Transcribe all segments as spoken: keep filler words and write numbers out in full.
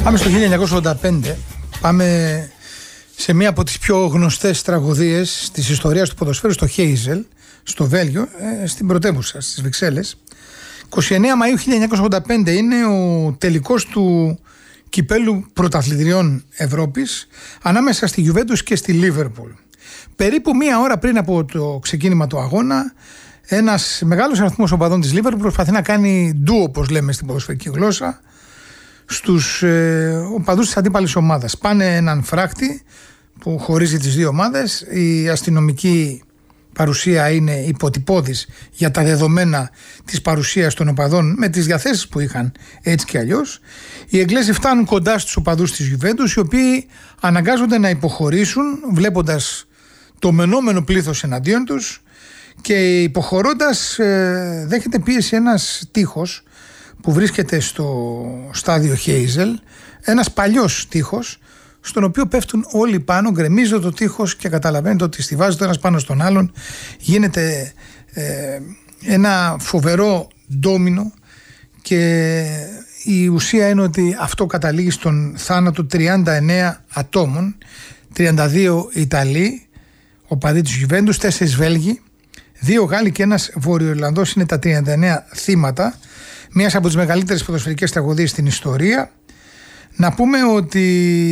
Πάμε στο χίλια εννιακόσια ογδόντα πέντε. Πάμε σε μία από τις πιο γνωστές τραγωδίες της ιστορίας του ποδοσφαίρου, στο Χέιζελ, στο Βέλγιο, στην πρωτεύουσα, στις Βρυξέλλες. εικοστή ενάτη Μαΐου χίλια εννιακόσια ογδόντα πέντε είναι ο τελικός του κυπέλου πρωταθλητριών Ευρώπης ανάμεσα στη Γιουβέντους και στη Λίβερπουλ. Περίπου μία ώρα πριν από το ξεκίνημα του αγώνα, ένας μεγάλος αριθμός οπαδών της Λίβερπουλ προσπαθεί να κάνει ντου, όπως λέμε στην ποδοσφαιρική γλώσσα, στους ε, οπαδούς της αντίπαλης ομάδας. Πάνε έναν φράχτη που χωρίζει τις δύο ομάδες. Η αστυνομική παρουσία είναι υποτυπώδης για τα δεδομένα της παρουσίας των οπαδών με τις διαθέσεις που είχαν έτσι και αλλιώς. Οι Εγγλέζοι φτάνουν κοντά στους οπαδούς της Γιουβέντους, οι οποίοι αναγκάζονται να υποχωρήσουν βλέποντας το μενόμενο πλήθος εναντίον τους, και υποχωρώντας ε, δέχεται πίεση ένας τείχος που βρίσκεται στο στάδιο Χέιζελ, ένας παλιός τείχος, στον οποίο πέφτουν όλοι πάνω, γκρεμίζει το τείχος και καταλαβαίνετε ότι στιβάζει το ένας πάνω στον άλλον, γίνεται ε, ένα φοβερό ντόμινο, και η ουσία είναι ότι αυτό καταλήγει στον θάνατο τριάντα εννέα ατόμων, τριάντα δύο Ιταλοί, οπαδοί της Γιουβέντους, τέσσερις Βέλγοι, δύο Γάλλοι και ένας Βορειοϊρλανδός είναι τα τριάντα εννέα θύματα μιας από τις μεγαλύτερες ποδοσφαιρικές τραγωδίες στην ιστορία. Να πούμε ότι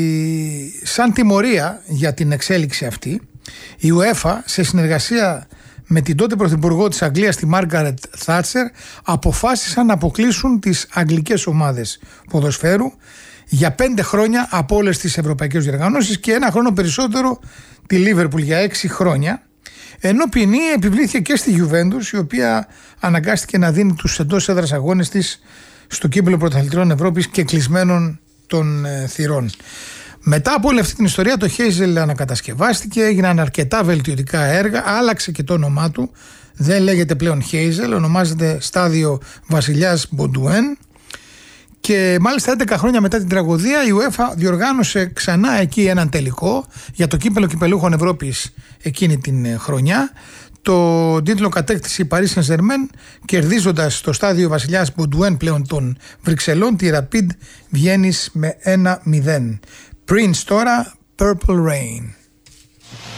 σαν τιμωρία για την εξέλιξη αυτή, η UEFA σε συνεργασία με την τότε πρωθυπουργό της Αγγλίας, τη Μάργαρετ Θάτσερ, αποφάσισαν να αποκλείσουν τις αγγλικές ομάδες ποδοσφαίρου για πέντε χρόνια από όλες τις ευρωπαϊκές διοργανώσεις και ένα χρόνο περισσότερο τη Λίβερπουλ για έξι χρόνια. Ενώ ποινή επιβλήθηκε και στη Γιουβέντους, η οποία αναγκάστηκε να δίνει τους εντός έδρας αγώνες της στο κύπελλο πρωταθλητριών Ευρώπης και κλεισμένων των ε, θυρών. Μετά από όλη αυτή την ιστορία, το Χέιζελ ανακατασκευάστηκε, έγιναν αρκετά βελτιωτικά έργα, άλλαξε και το όνομά του. Δεν λέγεται πλέον Χέιζελ, ονομάζεται Στάδιο Βασιλιάς Μποντουέν. Και μάλιστα έντεκα χρόνια μετά την τραγωδία, η UEFA διοργάνωσε ξανά εκεί έναν τελικό για το κύπελλο κυπελούχων Ευρώπης εκείνη την χρονιά. Το τίτλο κατέκτησε η Paris Saint-Germain, κερδίζοντας στο στάδιο Βασιλιάς Μποντουέν πλέον των Βρυξελών τη Rapid Βιέννης με ένα μηδέν. Prince τώρα, Purple Rain.